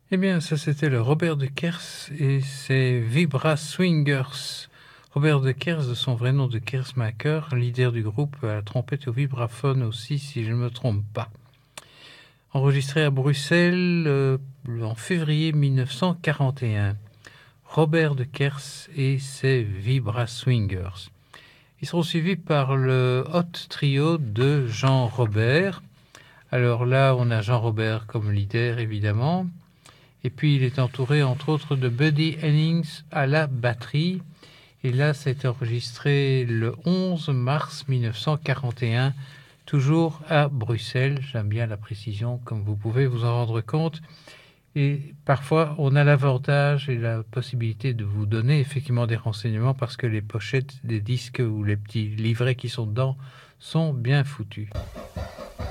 Eh bien, ça c'était le Robert de Kers et ses Vibra Swingers. Robert de Kers, de son vrai nom de Kersmaker, leader du groupe à la trompette et au vibraphone aussi, si je ne me trompe pas. Enregistré à Bruxelles en février 1941. Robert de Kers et ses Vibra Swingers. Ils seront suivis par le Hot Trio de Jean Robert. Alors là, on a Jean Robert comme leader, évidemment. Et puis, il est entouré, entre autres, de Buddy Hennings à la batterie. Et là, ça a été enregistré le 11 mars 1941, toujours à Bruxelles. J'aime bien la précision, comme vous pouvez vous en rendre compte. Et parfois, on a l'avantage et la possibilité de vous donner effectivement des renseignements parce que les pochettes des disques ou les petits livrets qui sont dedans sont bien foutus.